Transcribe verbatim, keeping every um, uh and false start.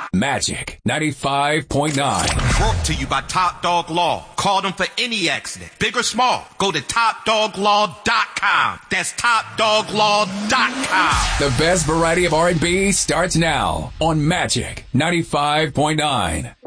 Magic ninety-five point nine. Brought to you by Top Dog Law. Call them for any accident, big or small. Go to top dog law dot com. That's top dog law dot com. The best variety of R and B starts now on Magic ninety-five point nine.